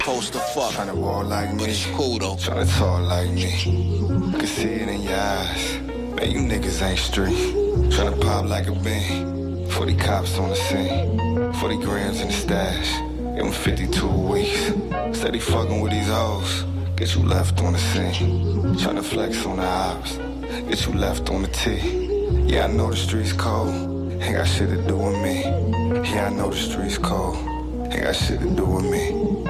Supposed to fuck. Tryna walk like me, but it's cool though. Tryna talk like me. Can see it in your eyes. Man, you niggas ain't street. Tryna pop like a bean. 40 cops on the scene. 40 grams in the stash. Give him 52 weeks. Steady fucking with these hoes. Get you left on the scene. Tryna flex on the ops. Get you left on the T. Yeah, I know the streets cold. Ain't got shit to do with me. Yeah, I know the streets cold. Ain't got shit to do with me.